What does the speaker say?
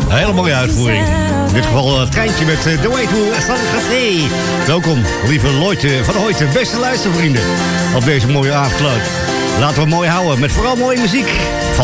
Een hele mooie uitvoering. In dit geval een treintje met The Way to San Jose. Welkom, lieve Lloyd van Hoyt, beste luistervrienden. Op deze mooie avondkluit. Laten we mooi houden met vooral mooie muziek.